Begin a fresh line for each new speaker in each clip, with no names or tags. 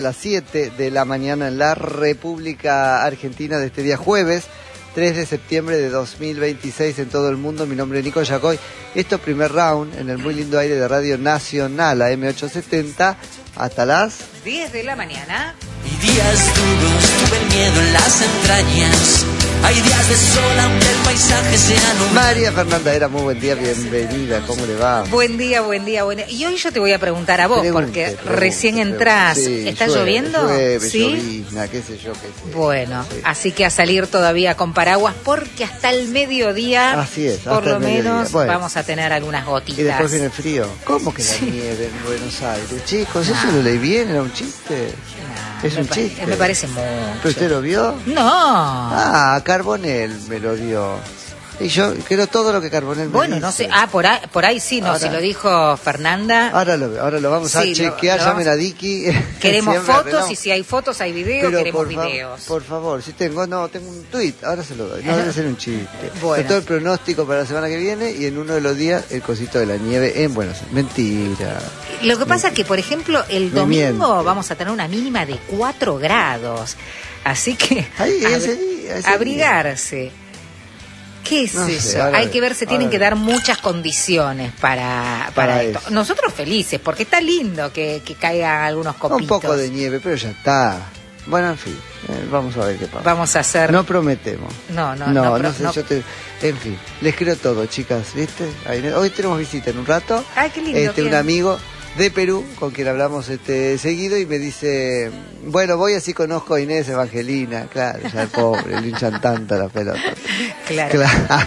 Las 7 de la mañana en la República Argentina de este día jueves 3 de septiembre de 2026 en todo el mundo. Mi nombre es Nico Yacoy. Esto es Primer Round en el muy lindo aire de Radio Nacional, AM870, hasta las
10 de la mañana.
Y días duros, tuve el miedo en las entrañas. Hay días de sol, aunque el paisaje sea nublado.
María Fernanda Era, muy buen día, bienvenida, ¿cómo le va?
Buen día, buen día, buen día. Y hoy yo te voy a preguntar a vos, porque recién entrás.
Sí,
¿Está
llueve,
lloviendo?
Llueve,
¿Sí?
llovizna, qué sé yo, qué sé.
Bueno,
sí.
Así que a salir todavía con paraguas, porque hasta el mediodía,
Así es,
por
hasta
lo
el mediodía.
menos,
Bueno.
vamos a tener algunas gotitas.
Y después viene el frío. ¿Cómo que la nieve en Buenos Aires? Chicos, ¿eso lo leí bien? ¿Era un chiste?
No,
Es un chiste.
Me parece mucho.
¿Pero usted lo vio?
No.
Ah, Carbonell me lo dio. Y yo creo todo lo que Carbonell me
Bueno,
dice.
no sé. Ah, por ahí sí, no.
Ahora-
Si lo dijo Fernanda.
Ahora lo vamos a
Sí,
chequear,
lo vamos-
llamen a Dicky.
Queremos
Siempre
fotos
arreglamos.
y si hay fotos, hay videos, queremos videos.
Por favor, si tengo un tweet, ahora se lo doy. No debe ser un chiste.
Bueno.
Está todo el pronóstico para la semana que viene y en uno de los días el cosito de la nieve en Buenos Aires. Mentira.
Lo que pasa es que, por ejemplo, el
Me
domingo
miente.
vamos a tener una mínima de 4 grados. Así que
Ahí, ese día.
abrigarse. ¿Qué es
No sé,
eso?
ahora
Hay que ver, se tienen
ahora
que dar muchas condiciones para esto.
eso.
Nosotros felices, porque está lindo que caigan algunos copitos.
Un poco de nieve, pero ya está. Bueno, en fin, vamos a ver qué pasa.
Vamos a hacer...
No prometemos.
No
sé, yo te... En fin, les creo todo, chicas, ¿viste? Hoy tenemos visita en un rato.
Ay, qué lindo.
Un
¿quién?
amigo de Perú, con quien hablamos seguido, y me dice, bueno, voy así conozco a Inés Evangelina. Claro, ya pobre, le hinchan tanto la pelota.
Claro.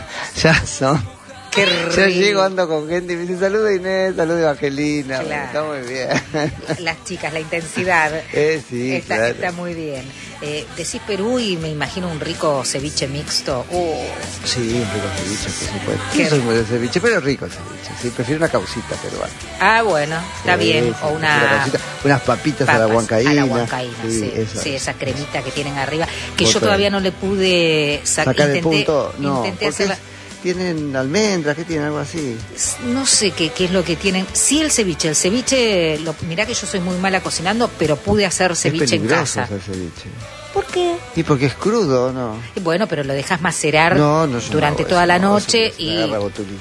Ya son...
Qué
Yo
rico.
llego, ando con gente y me dice, saluda Inés, saluda Evangelina.
Claro.
Bueno, está muy bien.
Las chicas, la intensidad.
Sí,
está,
claro.
está muy bien. Decís Perú y me imagino un rico ceviche mixto.
Sí, un rico ceviche, por supuesto.
Qué
Sí, soy muy de ceviche, pero rico el ceviche. Sí, prefiero una causita peruana.
Ah, bueno, está
Sí,
bien.
sí,
O
una
una...
causita, unas papitas a la
papas
huancaína.
A la huancaína, sí.
Eso.
Sí, esa cremita que tienen arriba. Que
Otra
yo todavía
vez.
no le pude
Sacar el punto, no,
intenté
porque
hacerla.
tienen almendras, ¿qué tienen? Algo así.
No sé qué es lo que tienen. Sí, el ceviche. Mirá que yo soy muy mala cocinando, pero pude hacer ceviche
Es
en
peligroso
casa.
hacer ceviche.
¿Por qué?
Y porque es crudo, ¿no?
Bueno, pero lo dejas macerar
No, yo
durante
no hago
toda
eso,
la
no,
noche
eso me
y
agarra botulismo.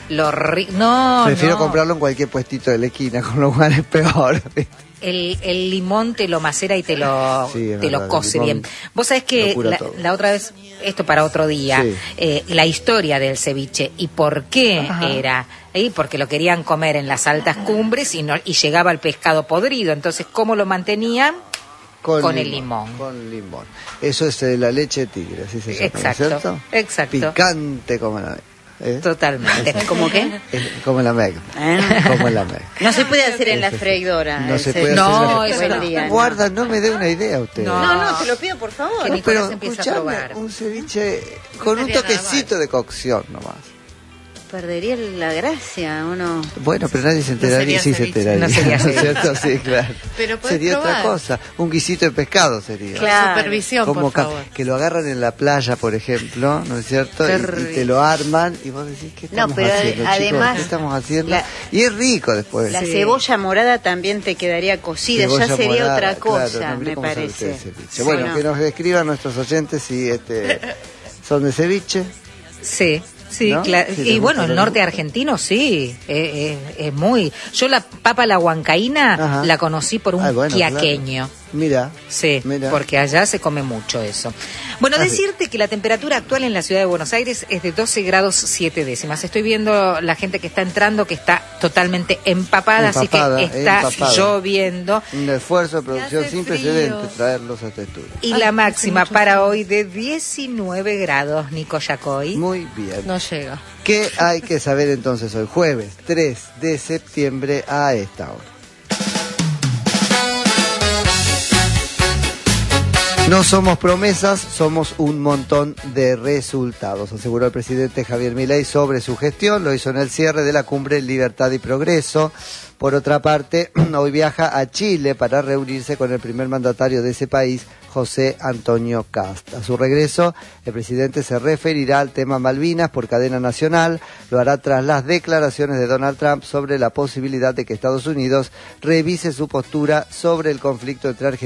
No,
Prefiero
no.
comprarlo en cualquier puestito de la esquina, con lo cual es peor.
El limón te lo macera y te lo
Sí, es
te lo
verdad,
cose
el limón
bien. Vos sabés que
lo cura todo.
la otra vez, esto para otro día, la historia del ceviche y por qué era, porque lo querían comer en las altas cumbres y llegaba el pescado podrido. Entonces, ¿cómo lo mantenían? Con el limón.
Con limón. Eso es la leche de tigre, así se llama,
Exacto,
¿no es cierto?
exacto.
Picante como la Meg.
Totalmente.
¿Cómo qué?
Como la Meg. Como la Meg.
No se puede hacer en la freidora.
No se
ese-
puede
No,
hacer.
eso no.
Buen día, no.
Guarda, no me dé una idea usted.
No, te lo pido por favor.
Que Nicolás empieza a
escuchame,
probar.
un ceviche con un toquecito de cocción nomás.
Perdería la gracia, ¿o no?
Bueno, pero nadie se enteraría.
sería
Sí, se
ceviche.
enteraría.
No sería
¿no es
ceviche.
cierto? Sí, claro.
Pero podés
Sería otra
probar.
cosa. Un guisito de pescado sería.
Claro.
Supervisión,
Como
por favor.
que lo agarran en la playa, por ejemplo, ¿no es cierto?
Qué
Y
rico.
te lo arman y vos decís, ¿qué estamos
pero
haciendo,
además,
chicos? ¿Qué estamos haciendo?
la-
Y es rico después.
La cebolla morada también te quedaría cocida,
Cebolla
ya sería
morada,
otra
claro,
cosa,
no, mire
me
cómo sabe usted
parece.
de ceviche.
Sí,
Bueno,
¿no?
que nos describan nuestros oyentes si son de ceviche.
Sí, sí,
¿No?
claro.
Sí,
Y
les
bueno,
gusta
el
lo
norte
mismo.
argentino sí, es muy... Yo la papa la huancaína
Ajá.
la conocí por un
Ah, bueno,
quiaqueño.
Mira.
Sí,
Mira.
porque allá se come mucho eso. Bueno,
Ah, sí.
decirte que la temperatura actual en la ciudad de Buenos Aires es de 12 grados 7 décimas. Estoy viendo la gente que está entrando que está totalmente empapada, así
Empapada,
que está
empapada.
lloviendo.
Un esfuerzo de producción
hace
sin
frío.
precedentes traerlos a este estudio.
Y la máxima para hoy de 19 grados, Nico Yacoy.
Muy bien.
No llega.
¿Qué hay que saber entonces hoy, jueves 3 de septiembre a esta hora? No somos promesas, somos un montón de resultados, aseguró el presidente Javier Milei sobre su gestión. Lo hizo en el cierre de la cumbre Libertad y Progreso. Por otra parte, hoy viaja a Chile para reunirse con el primer mandatario de ese país, José Antonio Kast. A su regreso, el presidente se referirá al tema Malvinas por cadena nacional. Lo hará tras las declaraciones de Donald Trump sobre la posibilidad de que Estados Unidos revise su postura sobre el conflicto entre Argentina